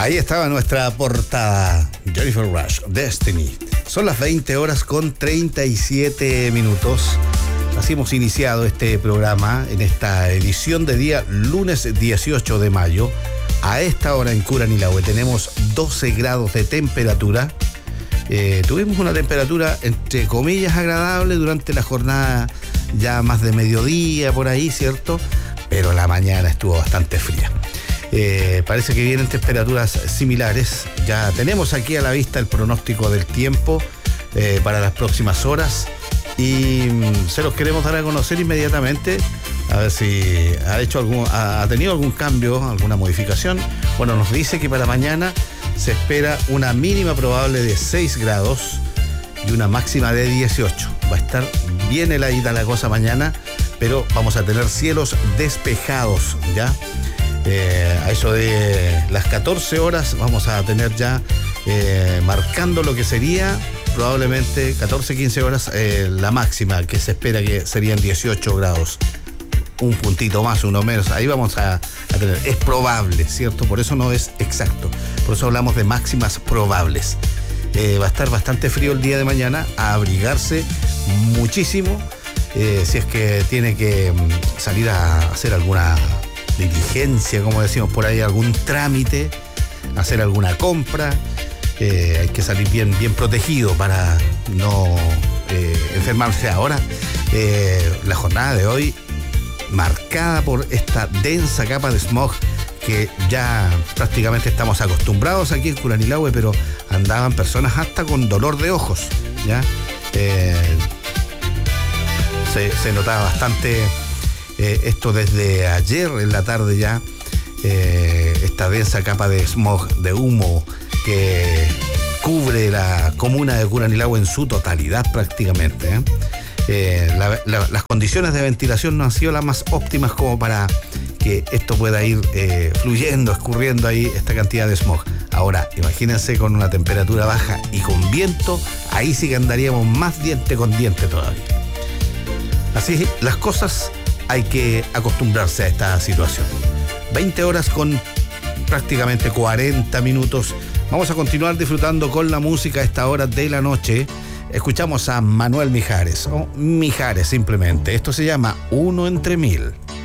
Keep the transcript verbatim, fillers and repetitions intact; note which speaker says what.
Speaker 1: Ahí estaba nuestra portada, Jennifer Rush, Destiny. Son las veinte horas con treinta y siete minutos. Así hemos iniciado este programa en esta edición de día lunes dieciocho de mayo. A esta hora en Curanilahue tenemos doce grados de temperatura. Eh, tuvimos una temperatura entre comillas agradable durante la jornada ya más de mediodía por ahí, ¿cierto? Pero la mañana estuvo bastante fría. Eh, parece que vienen temperaturas similares. Ya tenemos aquí a la vista el pronóstico del tiempo eh, para las próximas horas y mm, se los queremos dar a conocer inmediatamente, a ver si ha hecho algún, ha, ha tenido algún cambio, alguna modificación. Bueno, nos dice que para mañana se espera una mínima probable de seis grados y una máxima de dieciocho. Va a estar bien heladita la cosa mañana, pero vamos a tener cielos despejados, ¿ya? Eh, a eso de las catorce horas vamos a tener ya eh, marcando lo que sería probablemente catorce, quince horas eh, la máxima, que se espera que serían dieciocho grados. Un puntito más, uno menos, ahí vamos a, a tener. Es probable, ¿cierto? Por eso no es exacto. Por eso hablamos de máximas probables. Eh, va a estar bastante frío el día de mañana, a abrigarse muchísimo. Eh, si es que tiene que salir a hacer alguna diligencia, como decimos por ahí, algún trámite, hacer alguna compra, eh, hay que salir bien, bien protegido para no eh, enfermarse. Ahora, eh, la jornada de hoy marcada por esta densa capa de smog que ya prácticamente estamos acostumbrados aquí en Curanilahue, pero andaban personas hasta con dolor de ojos, ¿ya? Eh, se, se notaba bastante Eh, esto desde ayer en la tarde ya, eh, esta densa capa de smog, de humo que cubre la comuna de Curanilahue en su totalidad prácticamente. ¿eh? Eh, la, la, las condiciones de ventilación no han sido las más óptimas como para que esto pueda ir eh, fluyendo, escurriendo ahí esta cantidad de smog. Ahora, imagínense con una temperatura baja y con viento, ahí sí que andaríamos más diente con diente todavía. Así las cosas, hay que acostumbrarse a esta situación. veinte horas con prácticamente cuarenta minutos. Vamos a continuar disfrutando con la música a esta hora de la noche. Escuchamos a Manuel Mijares, o Mijares simplemente. Esto se llama Uno entre Mil.